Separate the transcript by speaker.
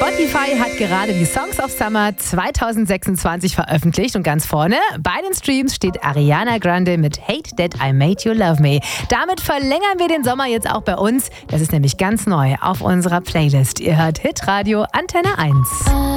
Speaker 1: Spotify hat gerade die Songs of Summer 2026 veröffentlicht und ganz vorne bei den Streams steht Ariana Grande mit Hate That I Made You Love Me. Damit verlängern wir den Sommer jetzt auch bei uns. Das ist nämlich ganz neu auf unserer Playlist. Ihr hört Hitradio Antenne 1.